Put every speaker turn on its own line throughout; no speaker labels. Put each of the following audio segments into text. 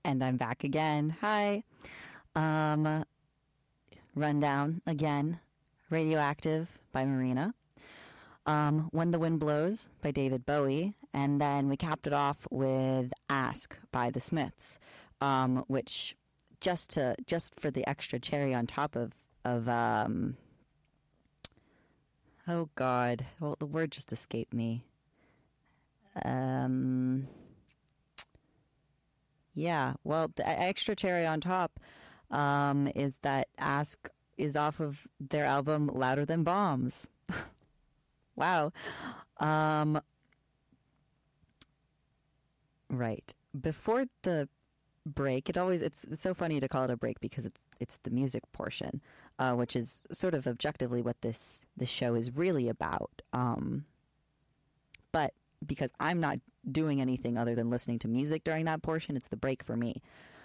And I'm back again. Hi. Rundown again. Radioactive by Marina. When the Wind Blows by David Bowie. And then we capped it off with Ask by the Smiths, which just for the extra cherry on top of oh God, well, the word just escaped me. Yeah, well, the extra cherry on top is that Ask is off of their album Louder Than Bombs. Wow. Right. Before the break, it's so funny to call it a break because it's the music portion, which is sort of objectively what this show is really about. But because I'm not doing anything other than listening to music during that portion, it's the break for me.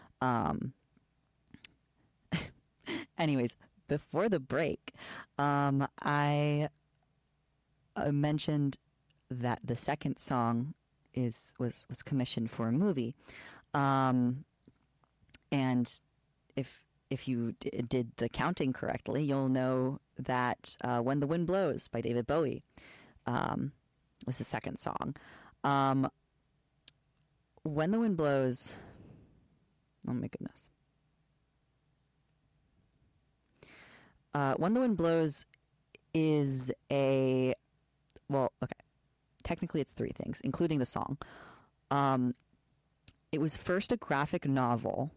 Anyways, before the break, I mentioned that the second song was commissioned for a movie, and if you did the counting correctly, you'll know that "When the Wind Blows" by David Bowie was the second song. When the Wind Blows, oh my goodness. When the Wind Blows is technically it's three things, including the song. It was first a graphic novel,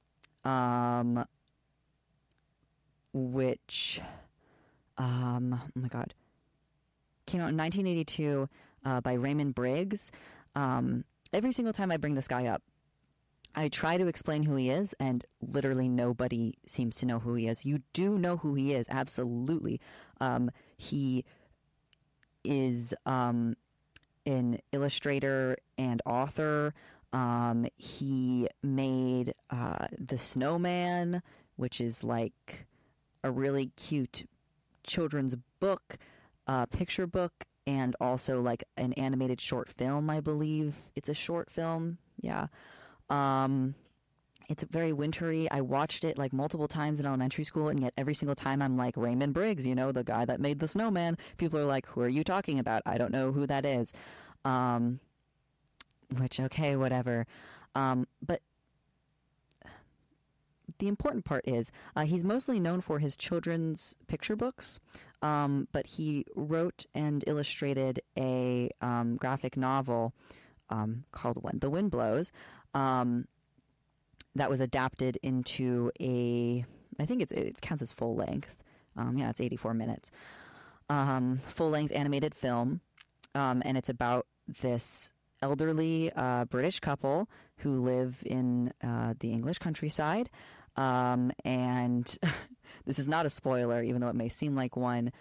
which, oh my God, came out in 1982 by Raymond Briggs. Every single time I bring this guy up, I try to explain who he is, and literally nobody seems to know who he is. You do know who he is, absolutely. He is an illustrator and author. He made The Snowman, which is like a really cute children's book, picture book, and also like an animated short film, I believe. It's a short film, yeah. It's very wintry. I watched it like multiple times in elementary school, and yet every single time I'm like, Raymond Briggs, the guy that made The Snowman. People are like, who are you talking about? I don't know who that is. Which, okay, whatever. But the important part is he's mostly known for his children's picture books, but he wrote and illustrated a graphic novel called When the Wind Blows, that was adapted into I think it counts as full length. It's 84 minutes. Full length animated film. And it's about this elderly British couple who live in the English countryside. And this is not a spoiler, even though it may seem like one.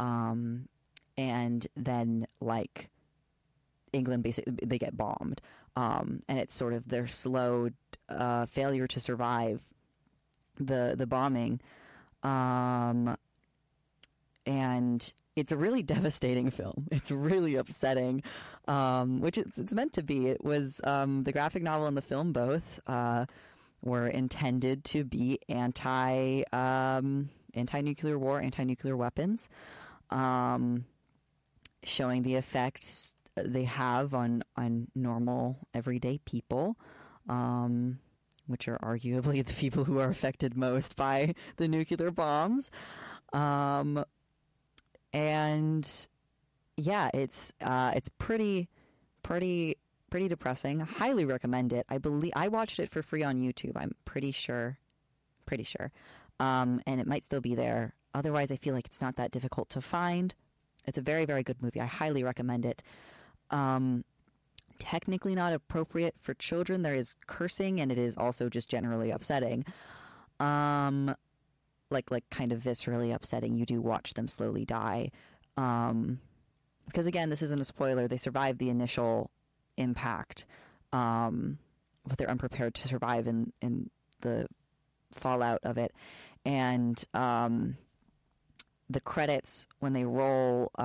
And then, like, England basically, they get bombed. And it's sort of their slow failure to survive the bombing. And it's a really devastating film. It's really upsetting, which it's meant to be. It was the graphic novel and the film both were intended to be anti-nuclear war, anti-nuclear weapons, showing the effects they have on normal everyday people, which are arguably the people who are affected most by the nuclear bombs. And yeah, it's pretty depressing. Highly recommend it. I believe I watched it for free on YouTube. I'm pretty sure. And it might still be there. Otherwise, I feel like it's not that difficult to find. It's a very, very good movie. I highly recommend it. Technically not appropriate for children. There is cursing, and it is also just generally upsetting. Like kind of viscerally upsetting. You do watch them slowly die. Because again, this isn't a spoiler. They survive the initial impact, but they're unprepared to survive in the fallout of it. And the credits, when they roll,